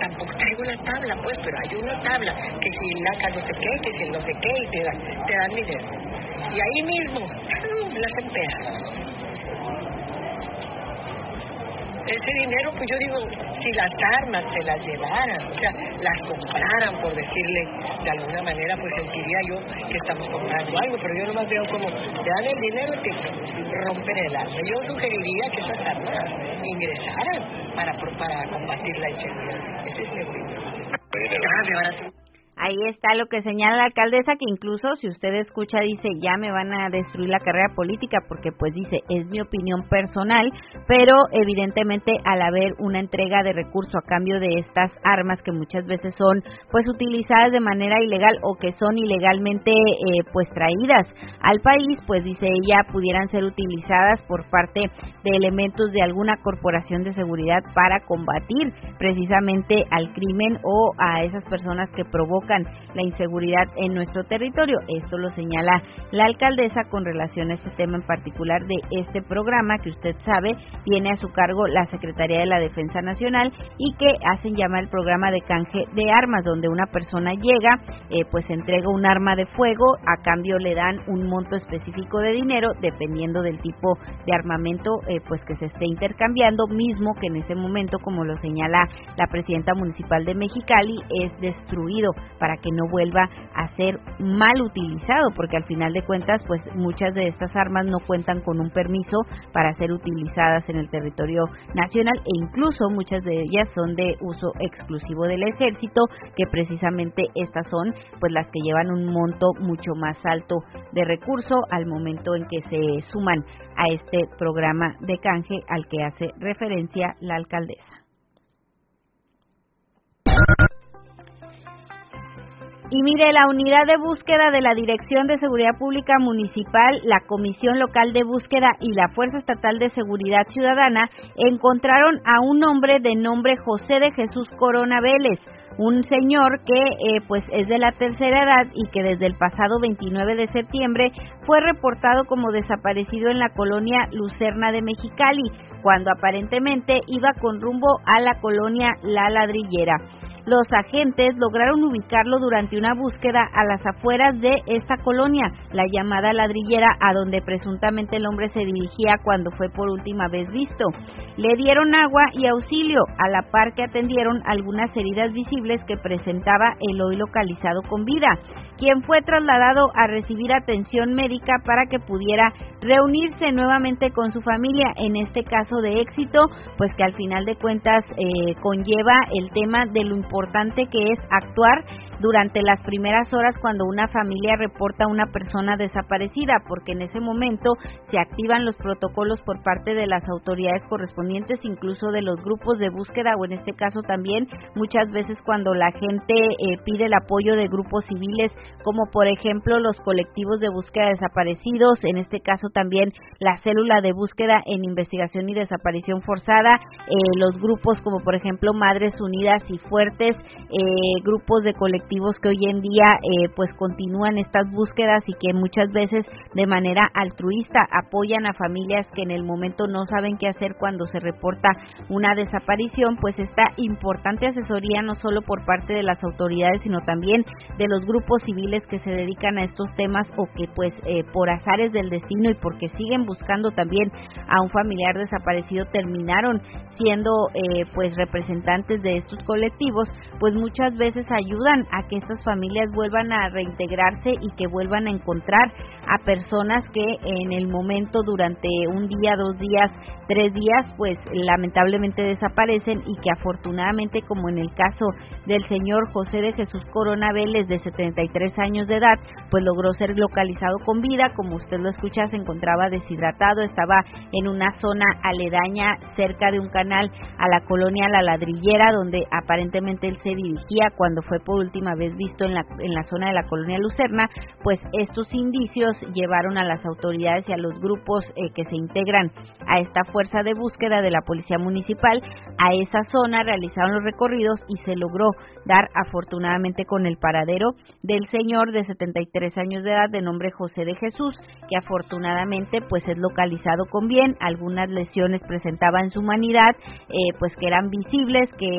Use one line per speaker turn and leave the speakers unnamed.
tampoco traigo la tabla, pues, pero hay una tabla, que si la no sé qué, que si no sé qué, y te dan dinero. Y ahí mismo, las emperas. Ese dinero, pues yo digo, si las armas se las llevaran, o sea, las compraran, por decirle de alguna manera, pues sentiría yo que estamos comprando algo, pero yo nomás veo como te dan el dinero y te rompen el alma. Yo sugeriría que esas armas ingresaran para combatir la inseguridad. Ese es mi opinión.
Ahí está lo que señala la alcaldesa, que incluso si usted escucha dice ya me van a destruir la carrera política, porque pues dice es mi opinión personal, pero evidentemente al haber una entrega de recurso a cambio de estas armas que muchas veces son pues utilizadas de manera ilegal o que son ilegalmente pues traídas al país, pues dice ella pudieran ser utilizadas por parte de elementos de alguna corporación de seguridad para combatir precisamente al crimen o a esas personas que provocan la inseguridad en nuestro territorio. Esto lo señala la alcaldesa con relación a este tema en particular de este programa que usted sabe tiene a su cargo la Secretaría de la Defensa Nacional y que hacen llamar el programa de canje de armas, donde una persona llega, pues entrega un arma de fuego, a cambio le dan un monto específico de dinero dependiendo del tipo de armamento pues que se esté intercambiando, mismo que en ese momento, como lo señala la presidenta municipal de Mexicali, es destruido para que no vuelva a ser mal utilizado, porque al final de cuentas pues muchas de estas armas no cuentan con un permiso para ser utilizadas en el territorio nacional e incluso muchas de ellas son de uso exclusivo del ejército, que precisamente estas son pues las que llevan un monto mucho más alto de recurso al momento en que se suman a este programa de canje al que hace referencia la alcaldesa. Y mire, la unidad de búsqueda de la Dirección de Seguridad Pública Municipal, la Comisión Local de Búsqueda y la Fuerza Estatal de Seguridad Ciudadana encontraron a un hombre de nombre José de Jesús Corona Vélez, un señor que pues es de la tercera edad y que desde el pasado 29 de septiembre fue reportado como desaparecido en la colonia Lucerna de Mexicali, cuando aparentemente iba con rumbo a la colonia La Ladrillera. Los agentes lograron ubicarlo durante una búsqueda a las afueras de esta colonia, la llamada Ladrillera, a donde presuntamente el hombre se dirigía cuando fue por última vez visto. Le dieron agua y auxilio, a la par que atendieron algunas heridas visibles que presentaba el hoy localizado con vida, quien fue trasladado a recibir atención médica para que pudiera reunirse nuevamente con su familia, en este caso de éxito, pues que al final de cuentas conlleva el tema de lo importante que es actuar durante las primeras horas cuando una familia reporta a una persona desaparecida, porque en ese momento se activan los protocolos por parte de las autoridades correspondientes, incluso de los grupos de búsqueda, o en este caso también muchas veces cuando la gente pide el apoyo de grupos civiles, como por ejemplo los colectivos de búsqueda de desaparecidos, en este caso también la célula de búsqueda en investigación y desaparición forzada, los grupos como por ejemplo Madres Unidas y Fuertes, grupos de colectivos que hoy en día pues continúan estas búsquedas y que muchas veces de manera altruista apoyan a familias que en el momento no saben qué hacer cuando se reporta una desaparición. Pues esta importante asesoría no solo por parte de las autoridades sino también de los grupos civiles que se dedican a estos temas o que pues por azares del destino y porque siguen buscando también a un familiar desaparecido terminaron siendo pues representantes de estos colectivos, pues muchas veces ayudan a que estas familias vuelvan a reintegrarse y que vuelvan a encontrar a personas que en el momento durante un día, 2 días, 3 días, pues lamentablemente desaparecen y que afortunadamente, como en el caso del señor José de Jesús Corona Vélez, de 73 años de edad, pues logró ser localizado con vida. Como usted lo escucha, se encontraba deshidratado, estaba en una zona aledaña cerca de un canal a la colonia La Ladrillera, donde aparentemente él se dirigía cuando fue por última vez visto en la zona de la colonia Lucerna. Pues estos indicios llevaron a las autoridades y a los grupos que se integran a esta fuerza de búsqueda de la Policía Municipal a esa zona, realizaron los recorridos y se logró dar afortunadamente con el paradero del señor de 73 años de edad de nombre José de Jesús, que afortunadamente pues es localizado con bien. Algunas lesiones presentaba en su humanidad, pues que eran visibles, que